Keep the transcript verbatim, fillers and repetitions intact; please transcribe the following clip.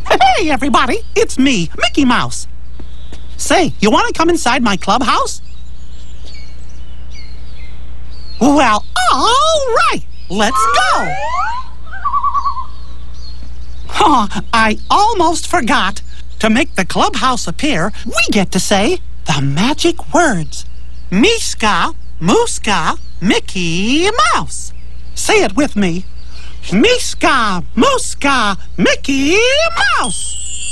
Hey, everybody, it's me, Mickey Mouse. Say, you want to come inside my clubhouse? Well, all right, let's go. Oh, I almost forgot. To make the clubhouse appear, we get to say the magic words. Miska, Mooska, Mickey Mouse. Say it with me. Miska, Mooska, Mickey Mouse.